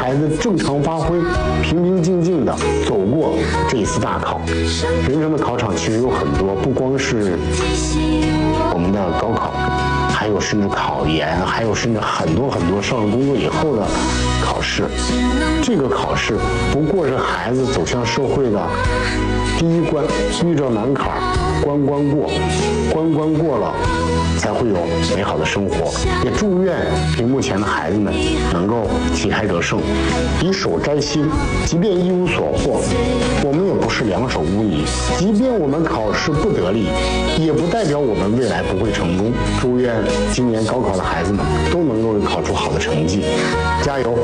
孩子正常发挥，平平静静的走过这一次大考。人生的考场其实有很多，不光是我们的高考，还有甚至考研，还有甚至很多上了工作以后的考试。这个考试不过是孩子走向社会的第一关，遇到难坎关过，关过了才会有美好的生活。也祝愿屏幕前的孩子们能够旗开得胜，以手摘星。即便一无所获，我们也不是两手无泥；即便我们考试不得力，也不代表我们未来不会成功。祝愿今年高考的孩子们都能够考出好的成绩，加油！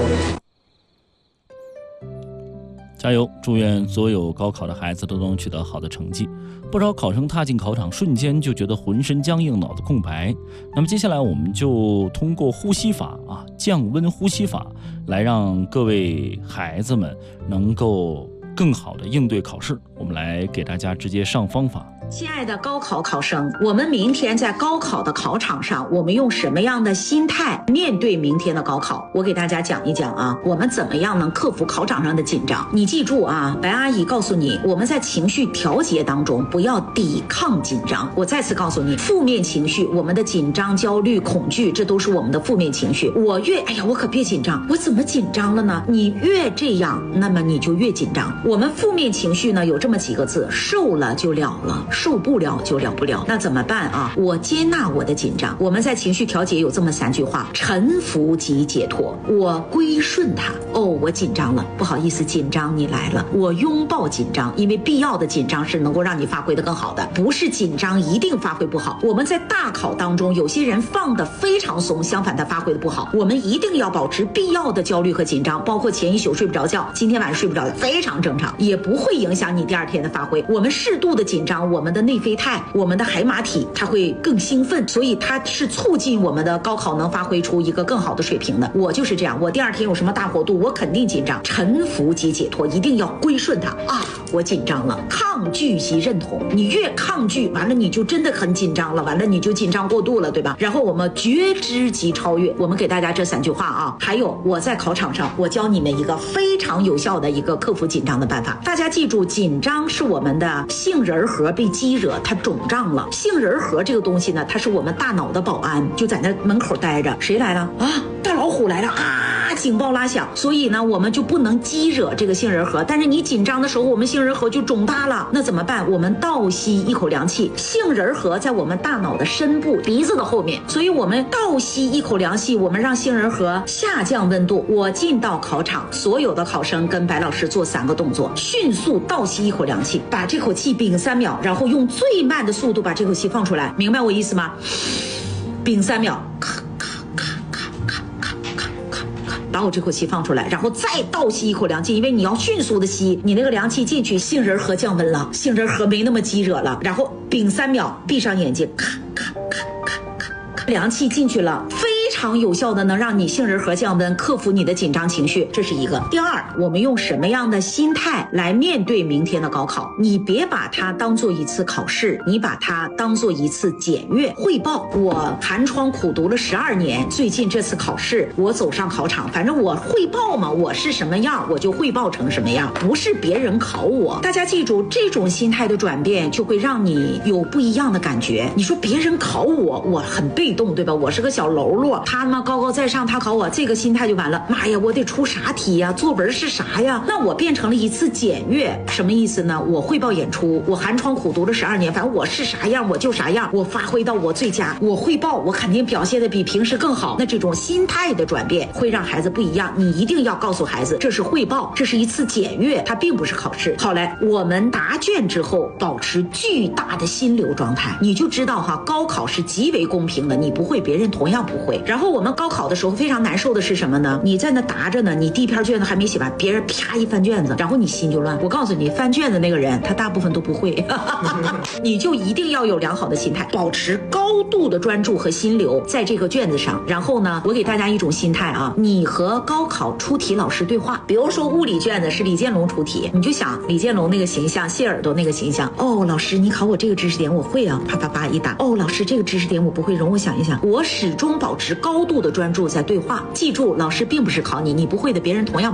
加油！祝愿所有高考的孩子都能取得好的成绩。不少考生踏进考场瞬间就觉得浑身僵硬，脑子空白。那么接下来我们就通过呼吸法降温呼吸法，来让各位孩子们能够更好的应对考试。我们来给大家直接上方法。 亲爱的高考考生，我们明天在高考的考场上，我们用什么样的心态面对明天的高考？我给大家讲一讲我们怎么样能克服考场上的紧张。你记住白阿姨告诉你，我们在情绪调节当中不要抵抗紧张。我再次告诉你，负面情绪，我们的紧张、焦虑、恐惧，这都是我们的负面情绪。我可别紧张，我怎么紧张了呢？你越这样，那么你就越紧张。我们负面情绪呢有这么几个字：受了就了了，受不了就了不了。那怎么办我接纳我的紧张。我们在情绪调节有这么3句话：臣服即解脱，我归顺它。我紧张了，不好意思，紧张你来了，我拥抱紧张，因为必要的紧张是能够让你发挥得更好的，不是紧张一定发挥不好。我们在大考当中，有些人放得非常松，相反他发挥得不好。我们一定要保持必要的焦虑和紧张，包括前一宿睡不着觉，今天晚上睡不着觉，非常正常，也不会影响你第2天的发挥。我们适度的紧张，我们的内啡肽，我们的海马体，它会更兴奋，所以它是促进我们的高考能发挥出一个更好的水平的。我就是这样，我第2天有什么大活动，我肯定紧张。臣服即解脱，一定要归顺它我紧张了，抗拒即认同。你越抗拒，完了你就真的很紧张了，完了你就紧张过度了，对吧？然后我们觉知即超越。我们给大家这3句话还有我在考场上，我教你们一个非常有效的一个克服紧张的办法。大家记住，紧张是我们的杏仁核被激惹，它肿胀了。杏仁核这个东西呢，它是我们大脑的保安，就在那门口待着，谁来了大老虎来了警报拉响。所以呢，我们就不能激惹这个杏仁核。但是你紧张的时候，我们杏仁核就肿大了，那怎么办？我们倒吸一口凉气。杏仁核在我们大脑的深部，鼻子的后面，所以我们倒吸一口凉气，我们让杏仁核下降温度。我进到考场，所有的考生跟白老师做3个动作：迅速倒吸一口凉气，把这口气屏3秒，然后用最慢的速度把这口气放出来。明白我意思吗？屏3秒，把我这口气放出来，然后再倒吸一口凉气，因为你要迅速的吸，你那个凉气进去，杏仁核降温了，杏仁核没那么激惹了，然后屏3秒，闭上眼睛，咔咔咔咔咔咔，凉气进去了，非常有效的能让你杏仁核降温，克服你的紧张情绪，这是一个。第2，我们用什么样的心态来面对明天的高考？你别把它当做一次考试，你把它当做一次检阅汇报。我寒窗苦读了12年，最近这次考试我走上考场，反正我汇报嘛，我是什么样我就汇报成什么样，不是别人考我。大家记住，这种心态的转变就会让你有不一样的感觉。你说别人考我，我很被动，对吧？我是个小喽啰，他们高高在上，他考我，这个心态就完了。妈呀，我得出啥题呀？作文是啥呀？那我变成了一次检阅，什么意思呢？我汇报演出，我寒窗苦读了12年，反正我是啥样我就啥样，我发挥到我最佳，我汇报，我肯定表现的比平时更好。那这种心态的转变会让孩子不一样。你一定要告诉孩子，这是汇报，这是一次检阅，它并不是考试。好嘞，我们答卷之后保持巨大的心流状态，你就知道高考是极为公平的，你不会，别人同样不会。然后我们高考的时候非常难受的是什么呢？你在那答着呢，你第1篇卷子还没写完，别人啪一翻卷子，然后你心就乱。我告诉你，翻卷子那个人他大部分都不会你就一定要有良好的心态，保持高度的专注和心流在这个卷子上。然后呢，我给大家一种心态你和高考出题老师对话。比如说物理卷子是李建龙出题，你就想李建龙那个形象，谢耳朵那个形象。老师你考我这个知识点我会啪啪啪一打。老师这个知识点我不会，容我想一想。我始终保持高度的专注在对话。记住，老师并不是考你，你不会的别人同样